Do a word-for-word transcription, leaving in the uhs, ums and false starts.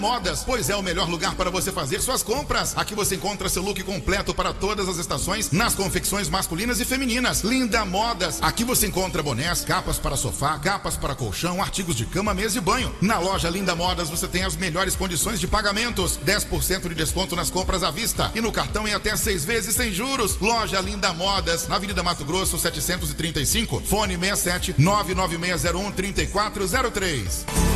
Modas, pois é o melhor lugar para você fazer suas compras. Aqui você encontra seu look completo para todas as estações nas confecções masculinas e femininas. Linda Modas. Aqui você encontra bonés, capas para sofá, capas para colchão, artigos de cama, mesa e banho. Na loja Linda Modas você tem as melhores condições de pagamentos. dez por cento de desconto nas compras à vista e no cartão em até seis vezes sem juros. Loja Linda Modas, na Avenida Mato Grosso, setecentos e trinta e cinco. Fone seis sete nove nove seis zero um três quatro zero três.